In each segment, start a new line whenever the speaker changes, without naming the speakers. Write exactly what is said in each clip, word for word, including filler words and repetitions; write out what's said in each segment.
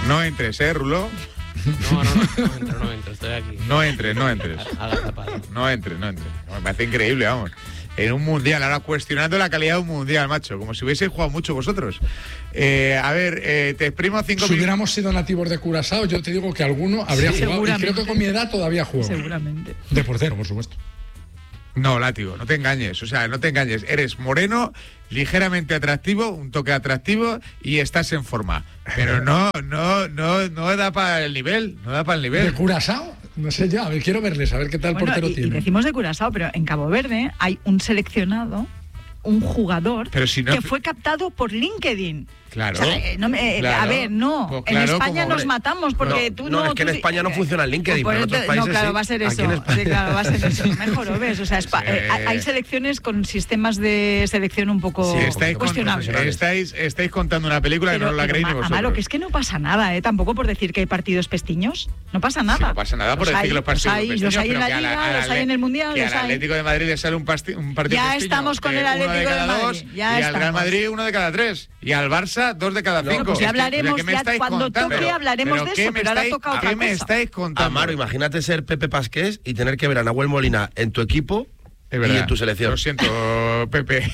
No entres, ¿eh, Rulo?
No, no, no, no entro, no entro, estoy aquí.
No entres, no entres. No entres, no entres. Me parece increíble, vamos. En un mundial, ahora cuestionando la calidad de un mundial, macho, como si hubiese jugado mucho vosotros. Eh, a ver, eh, te exprimo cinco minutos.
Si hubiéramos sido nativos de Curazao, yo te digo que alguno habría
Sí,
jugado. Y creo que con mi edad todavía juego.
Seguramente.
De portero, por supuesto.
No, látigo, no te engañes, o sea, no te engañes. Eres moreno, ligeramente atractivo, un toque atractivo y estás en forma. Pero no, no, no, no da para el nivel, no da para el nivel.
¿De Curazao? No sé ya, a ver, quiero verles, a ver qué tal
Bueno,
portero
y,
tiene.
y decimos de Curazao, pero en Cabo Verde hay un seleccionado, un jugador,
pero si no...
que fue captado por LinkedIn.
Claro.
O sea, eh, no me, eh,
claro.
A ver, no.
Pues claro,
en España
como,
nos matamos porque
no,
tú
no.
no.
es que
tú
en
sí,
España no
eh,
funciona el LinkedIn,
pues
pero en otros
no,
países
claro,
sí.
va a ser
Aquí
eso.
en España-
Sí, claro, va a ser eso. Mejor lo ves. O sea, Espa-
Sí.
eh, hay selecciones con sistemas de selección un poco
Sí, estáis,
cuestionables.
con- estáis, estáis contando una película
Pero,
que no la
pero,
creéis ni
Ma-
vosotros.
Amaro, que es que no pasa nada, ¿eh? Tampoco por decir que hay partidos pestiños. No pasa nada.
Sí, no pasa nada por
Los
decir
hay,
que los partidos
Los hay,
pestiños,
los hay en
pero
la
que a la-
Liga,
a la
los hay en el Mundial,
que
los
al
hay.
Atlético de Madrid le sale un, pasti- un partido
Ya
pestiño,
estamos con
que
el
uno de
Atlético de
cada
Madrid,
dos,
ya
y al Real
estamos.
Madrid uno de cada tres y al Barça dos de cada cinco.
Bueno, pues ya
Es que-
hablaremos,
¿qué me
ya
estáis
cuando
contando?
toque hablaremos
¿Pero
de
qué
eso,
me
pero ahora
estáis-
toca otra
¿Qué me
cosa.
estáis contando?
Amaro, imagínate ser Pepe Pasqués y tener que ver a Nahuel Molina en tu equipo
Es
y
verdad.
en tu selección.
Lo siento, Pepe.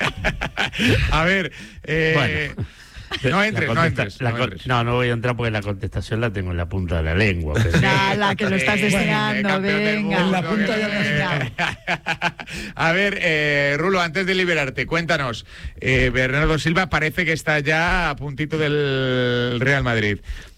A ver, eh,
Bueno.
no
La
entres, no
contesta-
entres.
la
no
con-
entres.
no, no voy a entrar porque la contestación la tengo en la punta de la lengua. pero-
Nada, que lo estás
Eh,
deseando,
campeón del
venga.
mundo,
En la punta
que-
ya
Venga.
A ver, eh, Rulo, antes de liberarte, cuéntanos. Eh, Bernardo Silva parece que está ya a puntito del Real Madrid.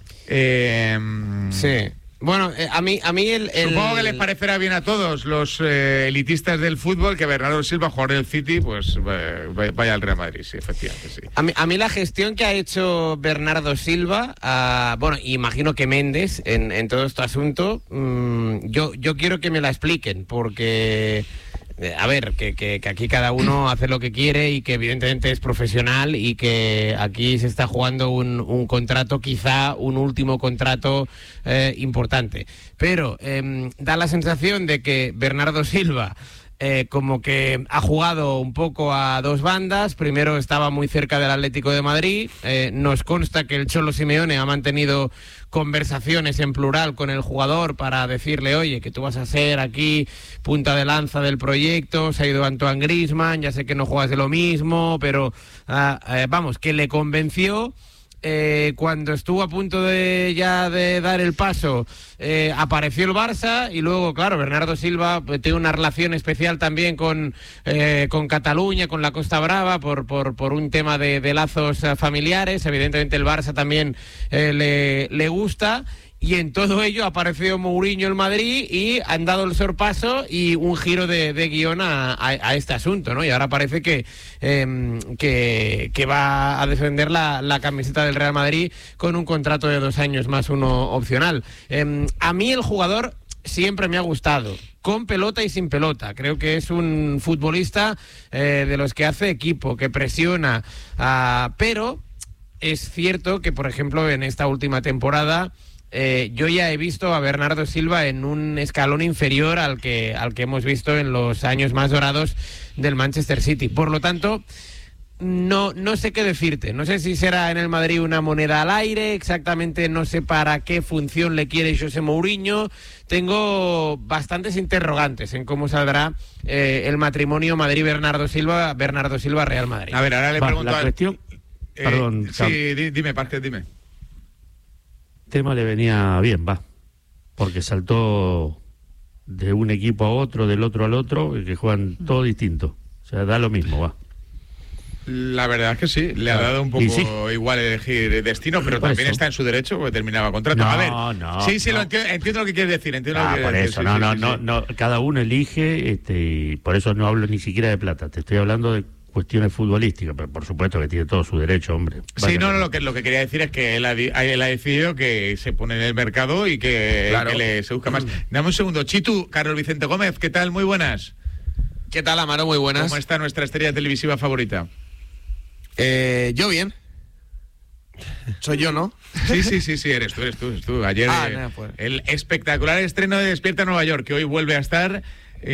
Eh,
Sí. Bueno, eh, a mí, a mí el, el-
Supongo que les parecerá bien a todos los eh, elitistas del fútbol que Bernardo Silva, jugador del City, pues eh, vaya al Real Madrid, sí, efectivamente, sí.
A mí, a mí la gestión que ha hecho Bernardo Silva, ah, bueno, imagino que Méndez en, en todo este asunto, mmm, yo, yo quiero que me la expliquen, porque, eh, a ver, que, que, que aquí cada uno hace lo que quiere y que evidentemente es profesional y que aquí se está jugando un, un contrato, quizá un último contrato eh, importante. Pero eh, da la sensación de que Bernardo Silva... Eh, como que ha jugado un poco a dos bandas. Primero estaba muy cerca del Atlético de Madrid. Eh, nos consta que el Cholo Simeone ha mantenido conversaciones en plural con el jugador para decirle, oye, que tú vas a ser aquí punta de lanza del proyecto. Se ha ido Antoine Griezmann, ya sé que no juegas de lo mismo, pero ah, eh, vamos, que le convenció. Eh, cuando estuvo a punto de ya de dar el paso, eh, apareció el Barça y luego, claro, Bernardo Silva pues, tiene una relación especial también con, eh, con Cataluña, con la Costa Brava, por, por, por un tema de, de lazos eh, familiares. Evidentemente el Barça también eh, le, le gusta. Y en todo ello apareció Mourinho el Madrid y han dado el sorpaso y un giro de, de guión a, a, a este asunto, ¿no? Y ahora parece que, eh, que, que va a defender la, la camiseta del Real Madrid con un contrato de dos años más uno opcional. Eh, a mí el jugador siempre me ha gustado, con pelota y sin pelota. Creo que es un futbolista eh, de los que hace equipo, que presiona, uh, pero es cierto que, por ejemplo, en esta última temporada... Eh, yo ya he visto a Bernardo Silva en un escalón inferior al que, al que hemos visto en los años más dorados del Manchester City. Por lo tanto, no, no sé qué decirte. No sé si será en el Madrid una moneda al aire, exactamente no sé para qué función le quiere José Mourinho. Tengo bastantes interrogantes en cómo saldrá eh, el matrimonio Madrid-Bernardo Silva, Bernardo Silva-Real Madrid.
A ver, ahora le
Va,
pregunto
la
al-
cuestión...
eh,
Perdón,
sí, di- dime, Parque, dime.
tema le venía bien, va, porque saltó de un equipo a otro, del otro al otro, y que juegan todo distinto. O sea, da lo mismo, va.
La verdad es que sí, le ha dado un poco
Y sí.
igual elegir destino, pero
Por
también
eso.
está en su derecho porque terminaba contrato.
No,
a ver,
no,
sí, sí,
no.
lo entiendo, entiendo lo que quieres decir, entiendo lo
Ah,
que
por
quieres
eso,
decir,
no,
sí,
no,
sí,
no,
sí.
no, cada uno elige, este, y por eso no hablo ni siquiera de plata, te estoy hablando de cuestiones futbolísticas, pero por supuesto que tiene todo su derecho, hombre.
Sí,
Vaya,
no, no, lo que, lo que quería decir es que él ha, di- él ha decidido que se pone en el mercado y que,
Claro.
que le, se busca más. Dame un segundo. Chitu, Carlos Vicente Gómez, ¿qué tal? Muy buenas.
¿Qué tal, Amaro? Muy buenas.
¿Cómo está nuestra estrella televisiva favorita?
Eh, yo bien. Soy yo, ¿no?
Sí, sí, sí, sí, eres tú, eres tú, eres tú. Ayer
Ah,
eh,
nada, pues.
el espectacular estreno de Despierta Nueva York, que hoy vuelve a estar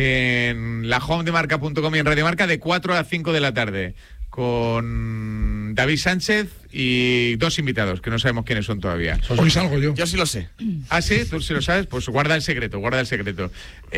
en la home de marca punto com y en Radio Marca de cuatro a cinco de la tarde, con David Sánchez y dos invitados, que no sabemos quiénes son todavía.
Hoy salgo yo.
Yo sí lo sé.
Ah, sí, tú sí lo sabes, pues guarda el secreto, guarda el secreto.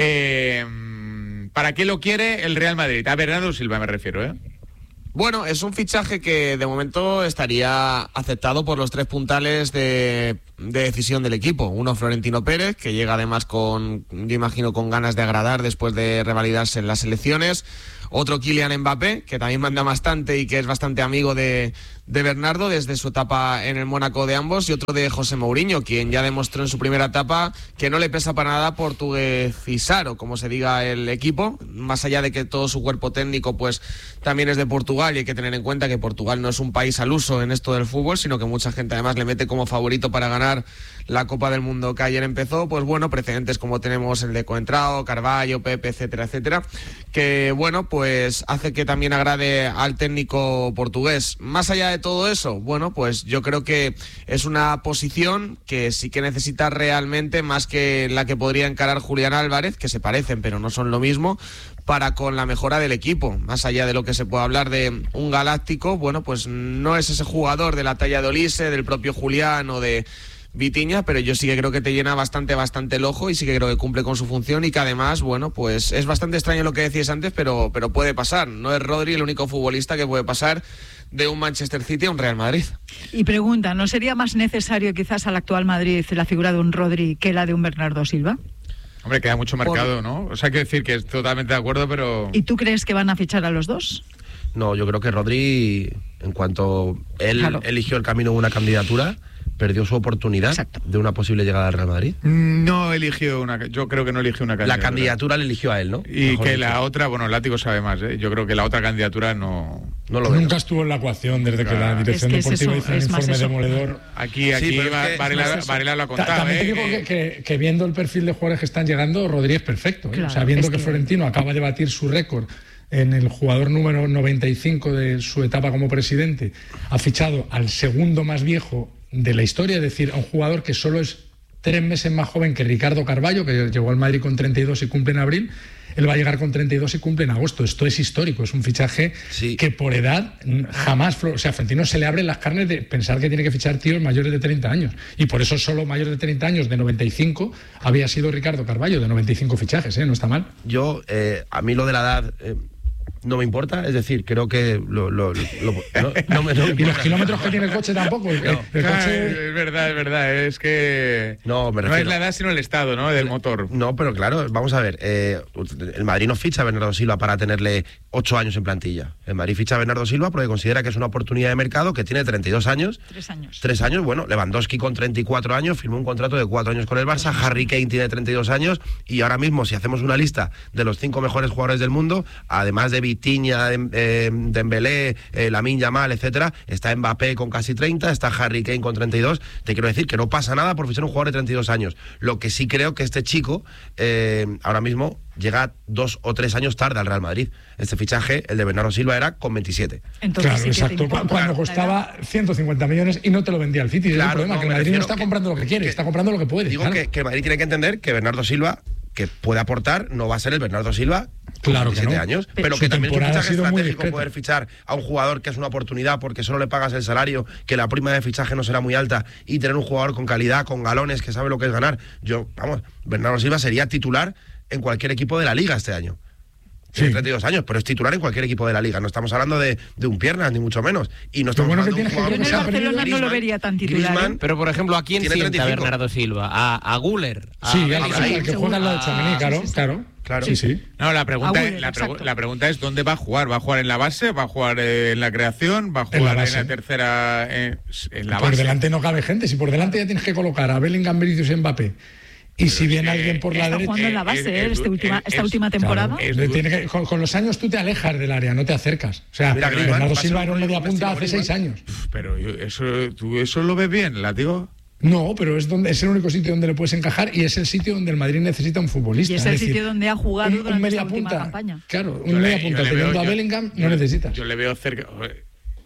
Eh, ¿Para qué lo quiere el Real Madrid? A Bernardo Silva me refiero, ¿eh?
Bueno, es un fichaje que de momento estaría aceptado por los tres puntales de, de decisión del equipo. Uno, Florentino Pérez, que llega además con, yo imagino, con ganas de agradar después de revalidarse en las elecciones. Otro, Kylian Mbappé, que también manda bastante y que es bastante amigo de, de Bernardo desde su etapa en el Mónaco de ambos. Y otro de José Mourinho, quien ya demostró en su primera etapa que no le pesa para nada portuguesizar, o como se diga, el equipo. Más allá de que todo su cuerpo técnico pues también es de Portugal, y hay que tener en cuenta que Portugal no es un país al uso en esto del fútbol, sino que mucha gente además le mete como favorito para ganar la Copa del Mundo que ayer empezó. Pues bueno, precedentes como tenemos el de Coentrao, Carvalho, Pepe, etcétera, etcétera, que bueno, pues hace que también agrade al técnico portugués. Más allá de todo eso, bueno, pues yo creo que es una posición que sí que necesita realmente, más que la que podría encarar Julián Álvarez, que se parecen pero no son lo mismo, para con la mejora del equipo. Más allá de lo que se puede hablar de un galáctico, bueno, pues no es ese jugador de la talla de Olise, del propio Julián o de Vitinha, pero yo sí que creo que te llena bastante, bastante el ojo, y sí que creo que cumple con su función, y que además, bueno, pues es bastante extraño lo que decías antes, pero, pero puede pasar. No es Rodri el único futbolista que puede pasar de un Manchester City a un Real Madrid.
Y pregunta, ¿no sería más necesario quizás al actual Madrid la figura de un Rodri que la de un Bernardo Silva?
Hombre, queda mucho mercado, ¿no? O sea, hay que decir que es totalmente de acuerdo, pero...
¿Y tú crees que van a fichar a los dos?
No, yo creo que Rodri, en cuanto él
Claro.
eligió el camino de una candidatura, perdió su oportunidad
Exacto.
de una posible llegada al Real Madrid.
No eligió una... Yo creo que no eligió una
La
candidatura.
candidatura le eligió a él, ¿no?
Y
Mejor
que
dicho.
la otra, bueno, Látigo sabe más, ¿eh? Yo creo que la otra candidatura no...
No lo veo.
Nunca estuvo en la ecuación desde que la
Claro.
dirección
Es que es
deportiva
eso,
hizo un
es más
informe
eso.
demoledor.
Aquí, aquí,
Sí, pero es
Va-
que-
Varela,
es más eso.
Varela lo ha
Ta-
contado,
También te
¿eh?
digo que,
Que-
que- que viendo el perfil de jugadores que están llegando, Rodríguez perfecto. ¿eh?
Claro,
o sea, viendo
es
que,
que-
Florentino acaba de batir su récord en el jugador número noventa y cinco de su etapa como presidente, ha fichado al segundo más viejo de la historia, es decir, a un jugador que solo es tres meses más joven que Ricardo Carvalho, que llegó al Madrid con treinta y dos y cumple en abril. Él va a llegar con treinta y dos y cumple en agosto. Esto es histórico, es un fichaje
Sí.
que por edad mm, jamás, o sea, a Florentino se le abren las carnes de pensar que tiene que fichar tíos mayores de treinta años. Y por eso solo mayores de treinta años, de noventa y cinco, había sido Ricardo Carvalho, de noventa y cinco fichajes, ¿eh? No está mal.
Yo, eh, a mí lo de la edad eh, no me importa, es decir, creo que lo, lo- lo- no, no me, no me
Y los
importa.
kilómetros que tiene el coche tampoco. El, el
Claro,
coche...
es verdad, es verdad, es que...
No, me
no es
refiero-
la edad, sino el estado, ¿no? Del motor.
No, pero claro, vamos a ver. eh, el Madrid no ficha a Bernardo Silva para tenerle ocho años en plantilla. El Madrid ficha a Bernardo Silva porque considera que es una oportunidad de mercado, que tiene treinta y dos años.
Tres años.
Tres años, bueno, Lewandowski con treinta y cuatro años firmó un contrato de cuatro años con el Barça, Harry Kane tiene treinta y dos años, y ahora mismo, si hacemos una lista de los cinco mejores jugadores del mundo, además de Vitinha, de, eh, Dembélé, eh, Lamine Yamal, etcétera, está Mbappé con casi treinta, está Harry Kane con treinta y dos. Te quiero decir que no pasa nada por fichar un jugador de treinta y dos años. Lo que sí creo que este chico eh, ahora mismo llega dos o tres años tarde al Real Madrid. Este fichaje, el de Bernardo Silva, era con veintisiete.
Entonces
Claro,
sí que te
exacto.
importa
Cuando
la edad.
costaba ciento cincuenta millones y no te lo vendía el City. Ese es el
Claro,
problema,
no,
que el
me
Madrid no
refiero
está
que-
comprando lo que quiere,
que-
está comprando lo que puede.
Digo
claro.
que, que el Madrid tiene que entender que Bernardo Silva, que puede aportar, no va a ser el Bernardo Silva con
Claro que
veintisiete
no.
años,
Pero
pero,
su
que también es un
temporada ha
fichaje
sido muy
estratégico
discreta.
poder fichar a un jugador que es una oportunidad porque solo le pagas el salario, que la prima de fichaje no será muy alta, y tener un jugador con calidad, con galones, que sabe lo que es ganar. Yo, vamos, Bernardo Silva sería titular en cualquier equipo de la Liga este año. Tiene
Sí.
treinta y dos años, pero es titular en cualquier equipo de la Liga. No estamos hablando de, de un piernas, ni mucho menos. Y no estamos
bueno que
hablando de un
tienes que
jugador
ver
Yo en el
se ha
como
perdido
Barcelona no lo
Griezmann.
vería tan titular,
Griezmann,
¿eh?
Pero, por ejemplo, ¿a quién
Tiene
sienta
treinta y cinco.
Bernardo Silva? ¿A, a Guller? ¿A
Sí, al,
Bellingham?
al- al que juega al lado de Tchouaméni, claro,
Sí, sí, sí.
claro.
Claro.
Sí, sí.
No, la pregunta,
Ah,
es,
bueno,
la, pregu-
exacto.
la pregunta es ¿dónde va a jugar? ¿Va a jugar en la base? ¿Va a jugar eh, en la creación? ¿Va a
En la
jugar en la,
base.
tercera? eh, en la
Por
base.
delante no cabe gente. Si por delante ya tienes que colocar a Bellingham, Vinicius y Mbappé, y si viene
que
alguien por la
Está
derecha...
jugando en la
eh,
base,
eh,
¿eh?
eh,
Este última-
eh,
esta
es-
última temporada.
Claro,
Es
le
du-
tiene que- con, con los años tú te alejas del área, no te acercas. O sea,
Mira, Griezmann
Bernardo
va a ser
Silva
un
era un
rollo
media
como
punta hace
Griezmann.
seis años.
Pero yo- eso, ¿tú eso lo ves bien, Látigo?
No, pero es donde es el único sitio donde le puedes encajar y es el sitio donde el Madrid necesita un futbolista.
Y es el
decir,
sitio donde ha jugado
un, un
durante
media
esta última
punta,
campaña.
claro,
Yo
un
le-
media
yo
punta
le
teniendo
veo-
a
yo-
Bellingham
yo-
no necesitas.
Yo le veo cerca. joder.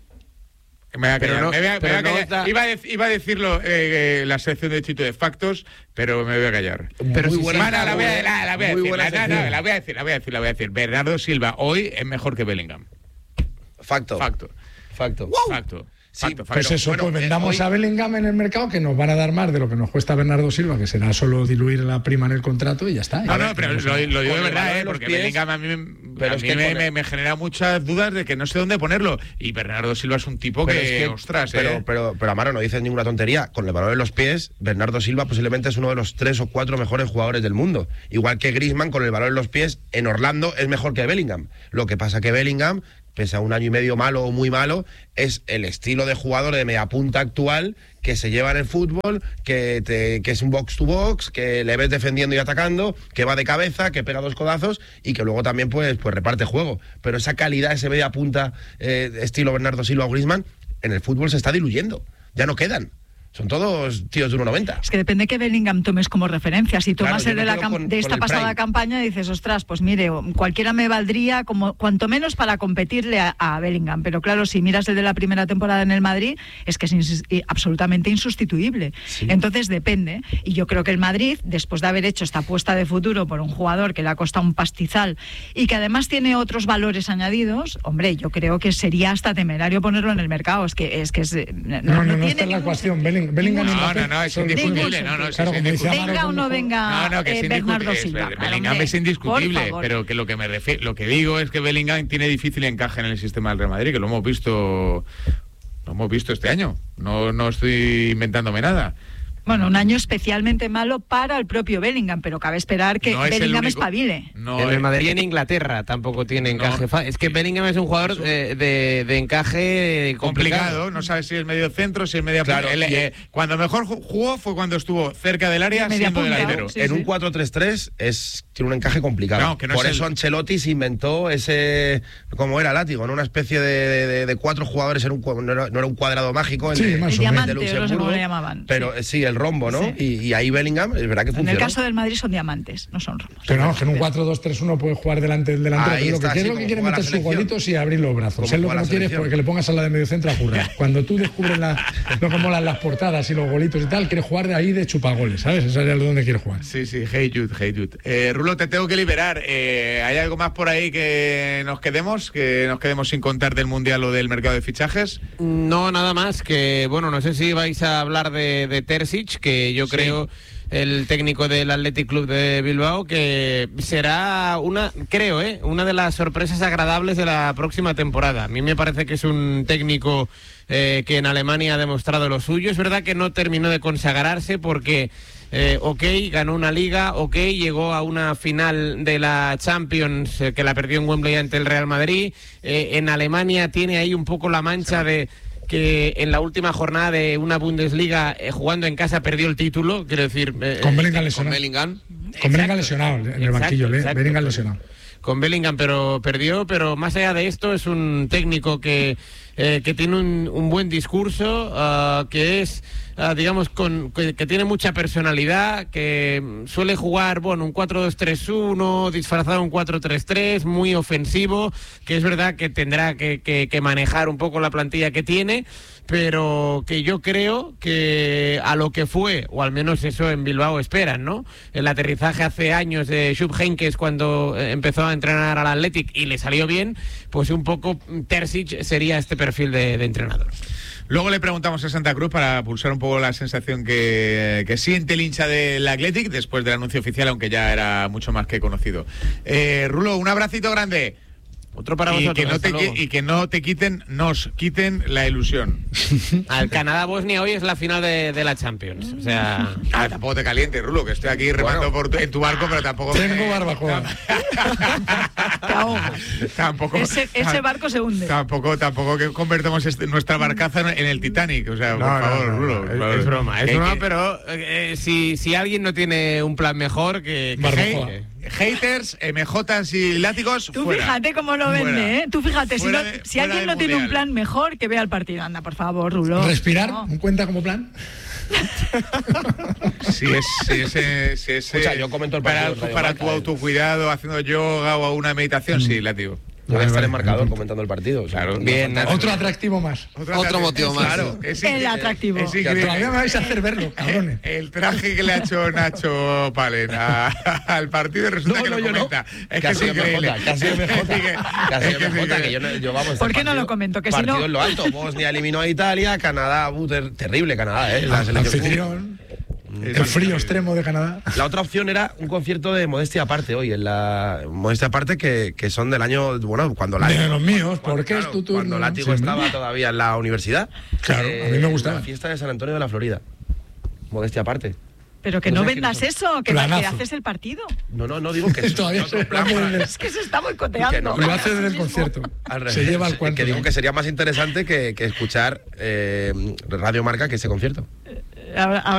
Me voy a
Pero
callar,
no-
me voy a- me
pero
voy a
no
callar.
está-
Iba, a dec- iba a decirlo eh, eh, la sección de Chito de Factos, pero me voy a callar.
Pero
Muy
si
buena
No, no, la voy a, la, la voy a
Muy
decir.
buena
La, no,
sección.
no, la voy a decir, la voy a decir, la voy a decir. Bernardo Silva hoy es mejor que Bellingham.
Facto.
Facto.
Facto.
Facto.
Sí,
Facto,
Pues
facto.
eso,
bueno,
pues
eh,
vendamos
hoy-
a Bellingham en el mercado, que nos van a dar más de lo que nos cuesta Bernardo Silva, que será solo diluir la prima en el contrato y ya está.
No,
Ya
no, pero
tenemos
lo,
a-
lo digo
con
de
el
verdad,
balón
¿eh?
en los
Porque
pies,
Bellingham a mí, me-
pero
a
es
mí
que
me,
con el-
me- me genera muchas dudas de que no sé dónde ponerlo. Y Bernardo Silva es un tipo
Pero
que,
es que-
ostras,
pero,
¿eh?
pero, pero Amaro, no dices ninguna tontería. Con el balón en los pies, Bernardo Silva posiblemente es uno de los tres o cuatro mejores jugadores del mundo. Igual que Griezmann, con el balón en los pies, en Orlando es mejor que Bellingham. Lo que pasa que Bellingham, pese a un año y medio malo o muy malo, es el estilo de jugador de mediapunta actual que se lleva en el fútbol, que, te- que es un box to box, que le ves defendiendo y atacando, que va de cabeza, que pega dos codazos y que luego también pues, pues reparte juego. Pero esa calidad, ese mediapunta eh, estilo Bernardo Silva o Griezmann, en el fútbol se está diluyendo. Ya no quedan. Son todos tíos de uno noventa.
Es que depende que Bellingham tomes como referencia. Si tomas
Claro, yo
el de,
me
la
quedo
cam-
con-
de
con
esta
el
pasada
Prime.
campaña, dices, ostras, pues mire, cualquiera me valdría como cuanto menos para competirle a, a Bellingham. Pero claro, si miras el de la primera temporada en el Madrid, es que es ins- y absolutamente insustituible. Entonces depende. Y yo creo que el Madrid, después de haber hecho esta apuesta de futuro por un jugador que le ha costado un pastizal y que además tiene otros valores añadidos, hombre, yo creo que sería hasta temerario ponerlo en el mercado. Es que es que es, eh, no,
No, no, no,
tiene
está en la
ningún
ecuación.
sentido.
Belling- Bellingham y
Ningún
No,
Mbappé
no, no, es
son
indiscutible.
Ningún
No, no, sí,
Claro,
sí,
como decía
indiscutible.
Venga o no
Amaro,
venga
No, no, que
eh,
es
Bernardo
indiscutible.
Silva.
Es-
Claro,
Bellingham
hombre,
es indiscutible,
por favor.
pero que lo que me refiero, lo que digo es que Bellingham tiene difícil encaje en el sistema del Real Madrid, que lo hemos visto, lo hemos visto este año. No, no estoy inventándome nada.
Bueno, un año especialmente malo para el propio Bellingham, pero cabe esperar que
No es el
Bellingham
único-
espabile.
No,
en el
eh,
Madrid y en Inglaterra tampoco tiene
No,
encaje. fa- es que Bellingham es un jugador eh, de, de encaje complicado.
complicado, no sabes si es medio centro, si es media
Claro,
punta. Él,
y-
eh, cuando mejor ju- jugó fue cuando estuvo cerca del área
Media
siendo
punta,
delantero.
sí,
en
sí.
un cuatro tres tres es, tiene un encaje complicado.
No, que no
Por
es
eso
el-
Ancelotti se inventó ese, como era látigo, ¿no? Una especie de, de- de cuatro jugadores en un, cua- no, era, no era un cuadrado mágico. El,
Sí,
de-
más
El
o menos.
diamante,
de
yo no sé
Luxemburgo,
cómo le llamaban.
Pero
sí.
eh, sí, el rombo, ¿no?
Sí.
Y, y ahí Bellingham, es verdad que
En
funcionó.
el caso del Madrid son diamantes, no son romos.
Pero no, que en un cuatro dos tres uno puede jugar delante del delantero.
Ahí
Pero lo
está,
que quiere,
así
lo que
como
quiere
juega
meter
la
sus
selección.
golitos y abrir los brazos.
Como
Él lo
juega
que no
la
quiere es
selección.
porque le pongas a la de medio centro a currar. Cuando tú descubres la, lo que molan las portadas y los golitos y tal, quiere jugar de ahí de chupagoles, ¿sabes? Eso es donde quiere jugar.
Sí, sí, hey Jude, hey Jude. Eh, Rulo, te tengo que liberar. Eh, ¿Hay algo más por ahí que nos quedemos? Que nos quedemos sin contar del Mundial o del mercado de fichajes.
No, nada más que, bueno, no sé si vais a hablar de, de Terzic, que yo
Sí.
creo, el técnico del Athletic Club de Bilbao, que será una, creo, ¿eh? una de las sorpresas agradables de la próxima temporada. A mí me parece que es un técnico eh, que en Alemania ha demostrado lo suyo. Es verdad que no terminó de consagrarse porque... Eh, ok, ganó una liga, ok, llegó a una final de la Champions eh, que la perdió en Wembley ante el Real Madrid. Eh, en Alemania tiene ahí un poco la mancha de que en la última jornada de una Bundesliga eh, jugando en casa perdió el título, quiero decir... eh,
Con Bellingham
Con
lesionado.
Bellingham.
Con Bellingham lesionado en el
Exacto,
banquillo. le-
exacto.
Bellingham lesionado.
con Bellingham, pero perdió. Pero más allá de esto, es un técnico que, eh, que tiene un, un buen discurso, uh, que es, uh, digamos, con, que, que tiene mucha personalidad, que suele jugar, bueno, un cuatro dos tres uno, disfrazado un cuatro tres tres, muy ofensivo, que es verdad que tendrá que, que, que manejar un poco la plantilla que tiene, pero que yo creo que a lo que fue, o al menos eso en Bilbao esperan, ¿no? El aterrizaje hace años de Jupp Heynckes cuando eh, empezó a entrenar al Athletic y le salió bien, pues un poco Terzic sería este perfil de, de entrenador.
Luego le preguntamos a Santa Cruz para pulsar un poco la sensación que, que siente el hincha del Athletic después del anuncio oficial, aunque ya era mucho más que conocido. Eh, Rulo, un abracito grande.
Otro para
y
vosotros.
que, no
hasta
te,
luego.
qui- y que no te quiten, nos quiten la ilusión.
Al Canadá-Bosnia hoy es la final de, de la Champions. O sea...
Ah, tampoco te calientes, Rulo, que estoy aquí remando por tu- en tu barco, pero tampoco...
Tengo barbacoa.
Te ahogas.
tampoco,
Ese, ese barco se hunde.
Tampoco, tampoco que convertemos este- nuestra barcaza en, en el Titanic. O sea,
No,
por
no,
favor,
no, no,
Rulo.
es,
por favor.
es broma, es
Que-
broma,
que-
pero eh, si, si alguien no tiene un plan mejor que... que
Barbacoa.
que-
Haters, M Jotas y látigos,
Tú
fuera.
fíjate cómo lo
Fuera.
vende, ¿eh? Tú fíjate, si,
Fuera
no-
de-
si
fuera
alguien
del
no tiene un
Mundial.
plan mejor, que vea el partido. Anda, por favor, Rulo.
Respirar,
No.
¿cuenta como plan?
Si es, si es, eh, si es,
Escucha,
eh,
yo comento el
para,
partido en Radio
para
Marca,
tu
eh.
autocuidado, haciendo yoga o una meditación, sí, látigo.
Yo voy a estar
vale,
en marcador
vale.
comentando el partido. o sea,
Claro.
no
Bien,
falta-
Otro atractivo más.
Otra-
Otro motivo más.
Claro, es
El
increíble.
atractivo.
Es increíble.
Todavía me vais a hacer verlo, cabrones.
El traje que le ha hecho Nacho Palen a- al partido resulta
No,
que
no,
lo
yo no.
comenta. Es
Que
que
ha
es
sido
increíble.
M J, que ha sido M J,
Es que-
que ha sido
es que es
M J, que
increíble.
yo no- yo, vamos,
¿Por
este
qué no lo
partido-
comento? Que si
partido
no-
en lo alto. Bosnia eliminó a Italia, Canadá, uh, ter- terrible Canadá, ¿eh? La selección.
Anfitrión. El frío extremo de Canadá.
La otra opción era un concierto de Modestia Aparte hoy, en la Modestia Aparte que, que son del año, bueno, cuando la
De los míos,
cuando-
porque es
claro,
tu turno.
Cuando Látigo
Sí,
estaba todavía en la universidad. Eh,
Claro, a mí me gustaba.
La fiesta de San Antonio de la Florida. Modestia Aparte.
Pero que
No
no
sé
vendas
quiénes
eso, que,
Planazo.
que haces el partido.
No, no, no digo que
Todavía
otro
se
plan
hace
para-
desde-
Es que se está
Que
boicoteando.
no.
Lo hace desde el concierto.
Al revés.
Se lleva al cuarto.
Que digo que sería más interesante que, que escuchar eh, Radio Marca que ese concierto.
Ahora- ahora